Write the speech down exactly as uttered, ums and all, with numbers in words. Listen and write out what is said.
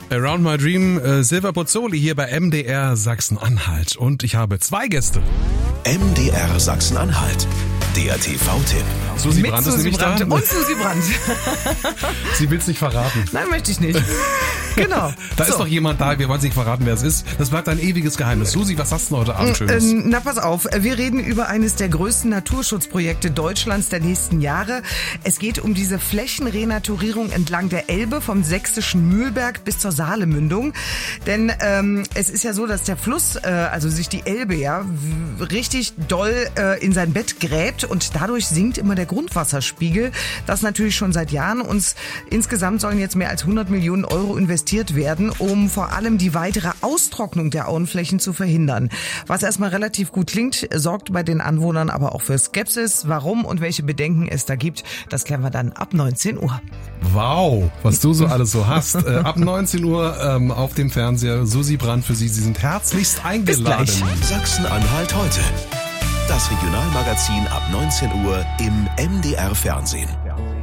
Around My Dream, äh, Silver Pozzoli hier bei M D R Sachsen-Anhalt. Und ich habe zwei Gäste. M D R Sachsen-Anhalt, der T V-Tipp. Susi Mit Brandt ist Susi nämlich Brandt da. und Susi Brandt. Sie will es nicht verraten. Nein, möchte ich nicht. Genau. Da So. ist doch jemand da, wir wollen nicht verraten, wer es ist. Das bleibt ein ewiges Geheimnis. Susi, was hast du denn heute Abend Schönes? Ähm, na, pass auf. Wir reden über eines der größten Naturschutzprojekte Deutschlands der nächsten Jahre. Es geht um diese Flächenrenaturierung entlang der Elbe vom sächsischen Mühlberg bis zur Saalemündung. Denn ähm, es ist ja so, dass der Fluss, äh, also sich die Elbe ja w- richtig doll äh, in sein Bett gräbt und dadurch sinkt immer der Grundwasserspiegel. Das natürlich schon seit Jahren. Uns insgesamt sollen jetzt mehr als hundert Millionen Euro investiert werden, um vor allem die weitere Austrocknung der Auenflächen zu verhindern. Was erstmal relativ gut klingt, sorgt bei den Anwohnern aber auch für Skepsis. Warum und welche Bedenken es da gibt, das klären wir dann ab neunzehn Uhr. Wow, was du so alles so hast. Äh, ab neunzehn Uhr ähm, auf dem Fernseher. Susi Brandt für Sie. Sie sind herzlichst eingeladen. Bis gleich. Sachsen-Anhalt heute. Das Regionalmagazin ab neunzehn Uhr im M D R Fernsehen.